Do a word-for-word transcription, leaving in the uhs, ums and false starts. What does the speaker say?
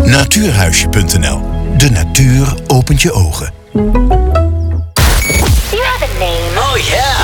Natuurhuisje punt n l. De natuur opent je ogen. You have a name. Oh yeah.